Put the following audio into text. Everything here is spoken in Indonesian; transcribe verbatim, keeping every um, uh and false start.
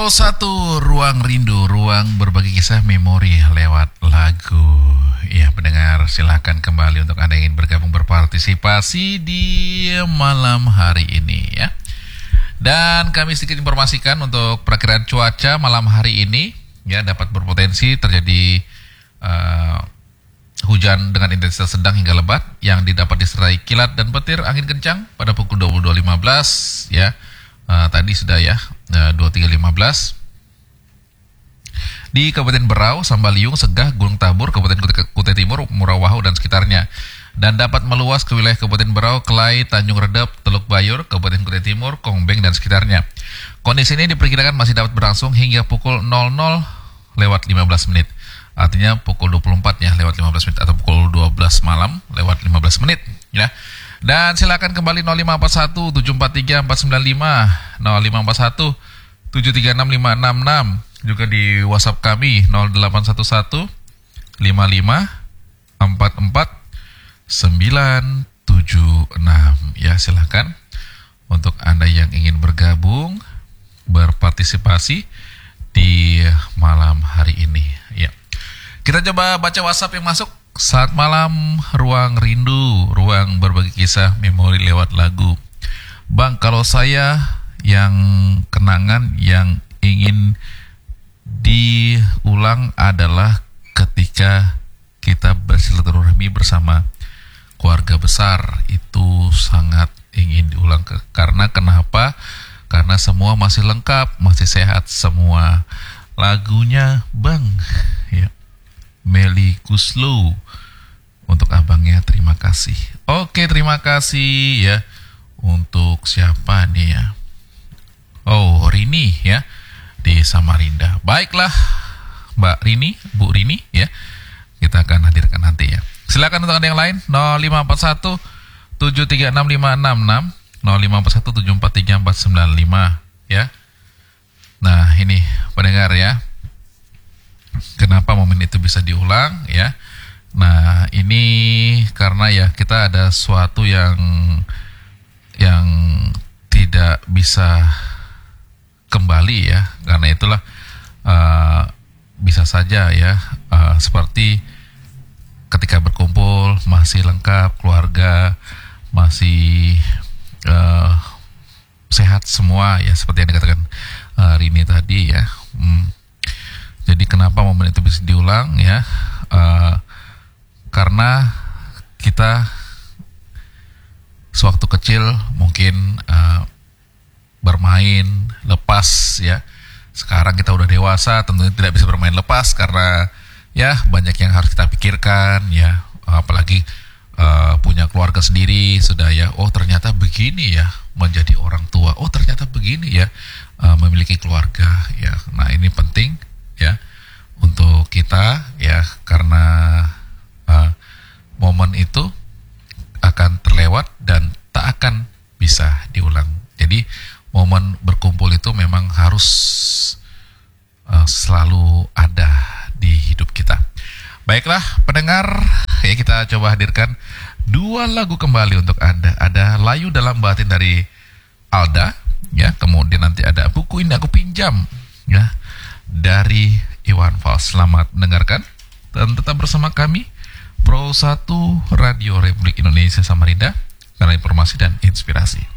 Pro satu, Ruang Rindu, ruang berbagi kisah memori lewat lagu. Ya, pendengar, silakan kembali untuk Anda yang ingin bergabung berpartisipasi di malam hari ini ya. Dan kami sedikit informasikan untuk perakiraan cuaca malam hari ini ya, dapat berpotensi terjadi uh, hujan dengan intensitas sedang hingga lebat yang didapat disertai kilat dan petir angin kencang pada pukul dua puluh dua lima belas ya. Uh, tadi sudah ya, uh, dua puluh tiga lima belas di Kabupaten Berau, Sambaliung, Segah, Gunung Tabur, Kabupaten Kutai, Kutai Timur, Murawahu dan sekitarnya, dan dapat meluas ke wilayah Kabupaten Berau, Kelai, Tanjung Redep, Teluk Bayur, Kabupaten Kutai Timur, Kongbeng dan sekitarnya. Kondisi ini diperkirakan masih dapat berlangsung hingga pukul nol nol lewat lima belas menit. Artinya pukul dua puluh empat ya lewat lima belas menit, atau pukul dua belas malam lewat lima belas menit ya. Dan silakan kembali nol lima empat satu tujuh empat tiga empat sembilan lima, nol lima empat satu tujuh tiga enam lima enam enam, juga di WhatsApp kami nol delapan satu satu lima lima empat empat sembilan tujuh enam ya. Silakan untuk Anda yang ingin bergabung berpartisipasi di malam hari ini ya. Kita coba baca WhatsApp yang masuk. Saat malam, Ruang Rindu, ruang berbagi kisah memori lewat lagu. Bang, kalau saya yang kenangan yang ingin diulang adalah ketika kita bersilaturahmi bersama keluarga besar. Itu sangat ingin diulang ke, karena kenapa? Karena semua masih lengkap, masih sehat semua. Lagunya Bang ya, Melly Guslow untuk abangnya, terima kasih. Oke, terima kasih ya. Untuk siapa nih ya? Oh, Rini ya, di Samarinda. Baiklah Mbak Rini, Bu Rini ya, kita akan hadirkan nanti ya. Silakan untuk Anda yang lain nol lima empat satu tujuh tiga enam lima enam enam, nol lima empat satu tujuh empat tiga empat sembilan lima ya. Nah, ini pendengar ya, kenapa momen itu bisa diulang ya? Nah, ini karena ya kita ada sesuatu yang yang tidak bisa kembali ya. Karena itulah uh, bisa saja ya, uh, seperti ketika berkumpul masih lengkap, keluarga masih uh, sehat semua ya, seperti yang dikatakan uh, Rini tadi ya. Hmm. Jadi kenapa momen itu bisa diulang ya? Uh, karena kita sewaktu kecil mungkin uh, bermain lepas ya. Sekarang kita udah dewasa, tentunya tidak bisa bermain lepas karena ya banyak yang harus kita pikirkan ya. Apalagi uh, punya keluarga sendiri sudah ya. Oh, ternyata begini ya menjadi orang tua. Oh, ternyata begini ya uh, memiliki keluarga ya. Nah, ini penting ya untuk kita ya, karena uh, momen itu akan terlewat dan tak akan bisa diulang. Jadi momen berkumpul itu memang harus uh, selalu ada di hidup kita. Baiklah pendengar ya, kita coba hadirkan dua lagu kembali untuk Anda. Ada Layu Dalam Batin dari Alda ya, kemudian nanti ada Buku Ini Aku Pinjam ya dari Iwan Fals. Selamat mendengarkan dan tetap bersama kami Pro satu Radio Republik Indonesia Samarinda, karena informasi dan inspirasi.